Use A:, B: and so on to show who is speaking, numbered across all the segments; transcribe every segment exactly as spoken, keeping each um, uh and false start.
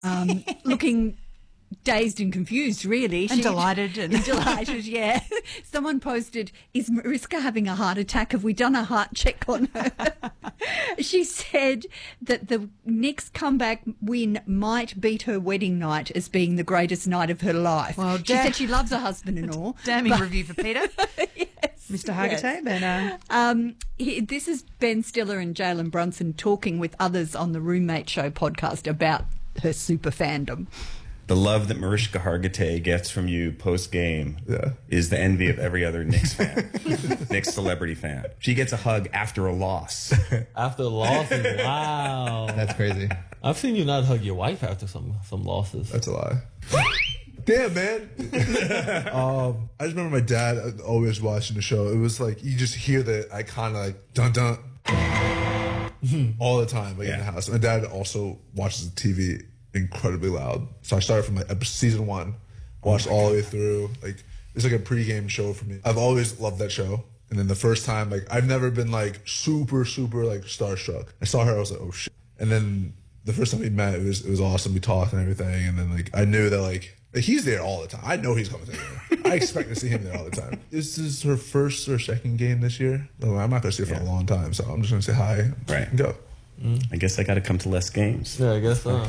A: um, looking dazed and confused, really.
B: And she, delighted. And,
A: and delighted, yeah. Someone posted, is Mariska having a heart attack? Have we done a heart check on her? She said that the next comeback win might beat her wedding night as being the greatest night of her life.
B: Well,
A: she
B: da-
A: said she loves her husband and all.
B: Damning
A: but-
B: review for Peter.
A: Yes,
B: Mister Hargitay,
A: yes.
B: but uh,
A: Um, he, this is Ben Stiller and Jalen Brunson talking with others on the Roommate Show podcast about her super fandom.
C: The love that Mariska Hargitay gets from you post-game
D: Yeah.
C: is the envy of every other Knicks fan, Knicks celebrity fan. She gets a hug after a loss.
E: After losses, wow.
D: That's crazy.
E: I've seen you not hug your wife after some some losses.
D: That's a lie. Damn, man. um, I just remember my dad always watching the show. It was like, you just hear the iconic, like, dun dun, all the time, like,
C: Yeah.
D: in the house. My dad also watches the T V incredibly loud. So I started from like episode, season one, watched all the way through. Like, it's like a pregame show for me. I've always loved that show. And then the first time, like, I've never been like super, super like starstruck. I saw her, I was like, oh shit. And then the first time we met, it was it was awesome. We talked and everything. And then like I knew that like he's there all the time. I know he's coming to there. I expect to see him there all the time. This is her first or second game this year. No, I'm not going to see her for
C: Yeah.
D: a long time, so I'm just going to say hi
C: Right.
D: and go.
C: I guess I got to come to less games.
E: Yeah, I guess so.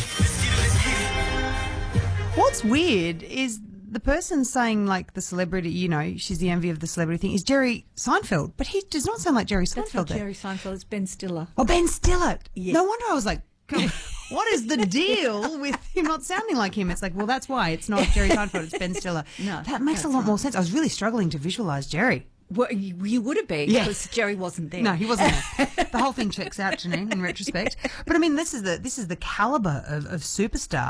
B: what's weird is the person saying, like, the celebrity, you know, she's the envy of the celebrity thing, is Jerry Seinfeld. But he does not sound like Jerry Seinfeld.
A: That's not
B: there.
A: Jerry Seinfeld, it's Ben Stiller.
B: Oh, Ben Stiller.
A: Yeah.
B: No wonder I was like, God, what is the deal with him not sounding like him? It's like, well, that's why. It's not Jerry Seinfeld, it's Ben Stiller.
A: No,
B: that makes a
A: that's
B: lot
A: right.
B: more sense. I was really struggling to visualise Jerry.
A: Well, you, you would have been
B: Yeah.
A: because Jerry wasn't there.
B: No, he wasn't there. The whole thing checks out, Janine, in retrospect. But I mean, this is the this is the caliber of, of superstar.